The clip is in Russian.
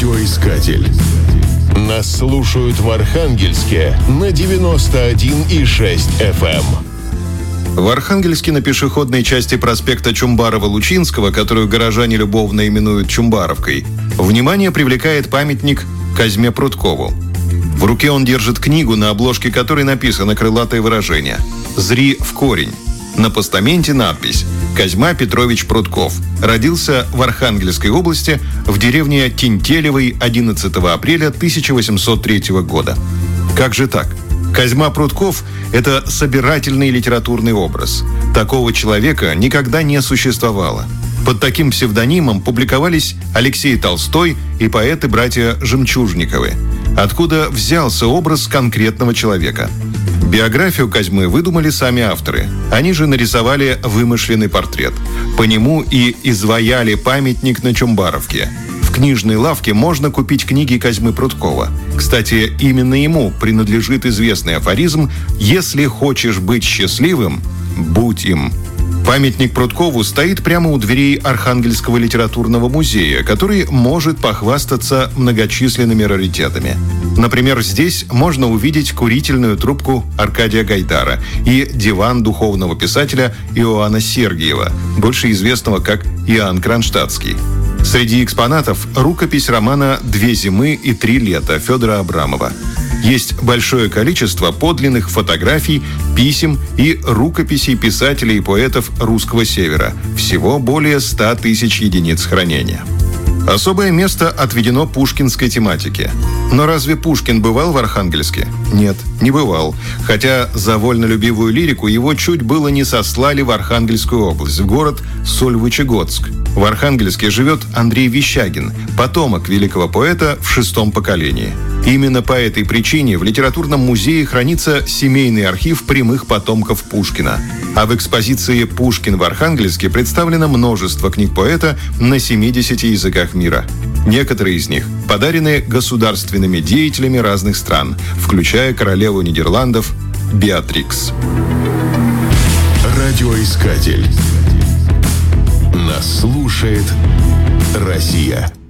Радиоискатель. Нас слушают в Архангельске на 91,6 FM. В Архангельске на пешеходной части проспекта Чумбарова-Лучинского, которую горожане любовно именуют Чумбаровкой, внимание привлекает памятник Козьме Прудкову. В руке он держит книгу, на обложке которой написано крылатое выражение «Зри в корень». На постаменте надпись «Козьма Петрович Прудков. Родился в Архангельской области в деревне Тинтелевой 11 апреля 1803 года». Как же так? Козьма Прудков – это собирательный литературный образ. Такого человека никогда не существовало. Под таким псевдонимом публиковались Алексей Толстой и поэты-братья Жемчужниковы. Откуда взялся образ конкретного человека? Биографию Козьмы выдумали сами авторы. Они же нарисовали вымышленный портрет. По нему и изваяли памятник на Чумбаровке. В книжной лавке можно купить книги Козьмы Прудкова. Кстати, именно ему принадлежит известный афоризм «Если хочешь быть счастливым, будь им». Памятник Прудкову стоит прямо у дверей Архангельского литературного музея, который может похвастаться многочисленными раритетами. Например, здесь можно увидеть курительную трубку Аркадия Гайдара и диван духовного писателя Иоанна Сергиева, больше известного как Иоанн Кронштадтский. Среди экспонатов рукопись романа «Две зимы и три лета» Федора Абрамова. Есть большое количество подлинных фотографий, писем и рукописей писателей и поэтов Русского Севера. Всего более 100 тысяч единиц хранения. Особое место отведено пушкинской тематике. Но разве Пушкин бывал в Архангельске? Нет, не бывал. Хотя за вольнолюбивую лирику его чуть было не сослали в Архангельскую область, в город Сольвычегодск. В Архангельске живет Андрей Верещагин, потомок великого поэта в 6-м поколении. Именно по этой причине в литературном музее хранится семейный архив прямых потомков Пушкина. А в экспозиции «Пушкин в Архангельске» представлено множество книг поэта на 70 языках мира. Некоторые из них подарены государственными деятелями разных стран, включая королеву Нидерландов Беатрикс. Радиоискатель. Нас слушает Россия.